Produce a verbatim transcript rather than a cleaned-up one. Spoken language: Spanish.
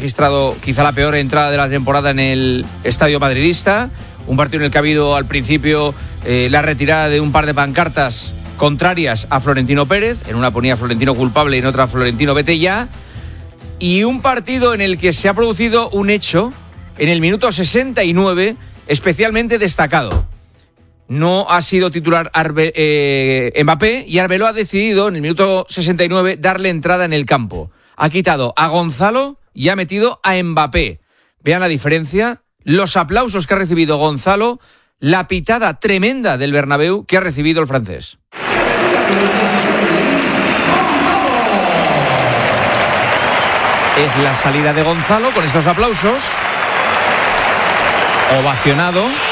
registrado quizá la peor entrada de la temporada en el estadio madridista. Un partido en el que ha habido al principio eh, la retirada de un par de pancartas contrarias a Florentino Pérez. En una ponía Florentino culpable y en otra Florentino vete ya. Y un partido en el que se ha producido un hecho en el minuto sesenta y nueve especialmente destacado. No ha sido titular Arbe, eh, Mbappé, y Arbeloa ha decidido en el minuto sesenta y nueve darle entrada en el campo. Ha quitado a Gonzalo y ha metido a Mbappé. Vean la diferencia, los aplausos que ha recibido Gonzalo, la pitada tremenda del Bernabéu que ha recibido el francés. Es la salida de Gonzalo con estos aplausos. Ovacionado.